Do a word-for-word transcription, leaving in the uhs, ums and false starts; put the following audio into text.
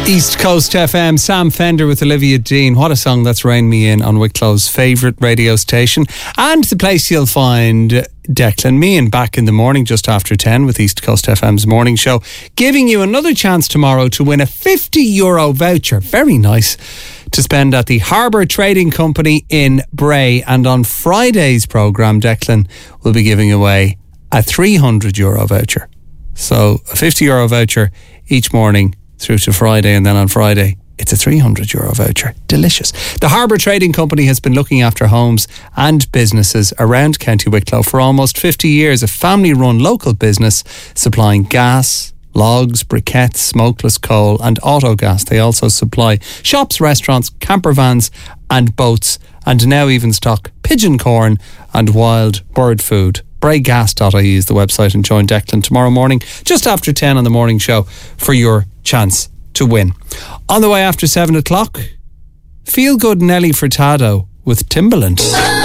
East Coast F M, Sam Fender with Olivia Dean. What a song. That's Rain Me In on Wicklow's favourite radio station, and the place you'll find Declan Meehan back in the morning just after ten with East Coast F M's morning show, giving you another chance tomorrow to win a fifty euro voucher. Very nice, to spend at the Harbour Trading Company in Bray. And on Friday's programme, Declan will be giving away a three hundred euro voucher. So a fifty euro voucher each morning through to Friday, and then on Friday it's a three hundred euro voucher. Delicious. The Harbour Trading Company has been looking after homes and businesses around County Wicklow for almost fifty years. A family-run local business supplying gas, logs, briquettes, smokeless coal and auto gas. They also supply shops, restaurants, camper vans and boats, and now even stock pigeon corn and wild bird food. braygas dot I E is the website, and join Declan tomorrow morning just after ten on the morning show for your chance to win. On the way after seven o'clock, Feel Good Nelly Furtado with Timbaland.